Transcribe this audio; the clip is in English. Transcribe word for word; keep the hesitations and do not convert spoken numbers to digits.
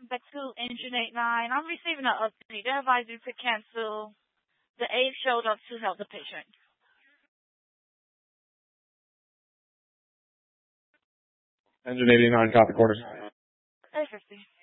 back to Engine eight nine. I'm receiving an update. They advise you to cancel. The aide showed up to help the patient. Engine eighty-nine, copy quarters. eight fifty.